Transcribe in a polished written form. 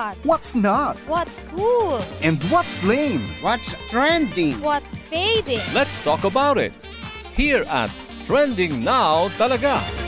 hot? What's not? What's cool? And what's lame? What's trending? What's fading? Let's talk about it here at Trending Now Talaga.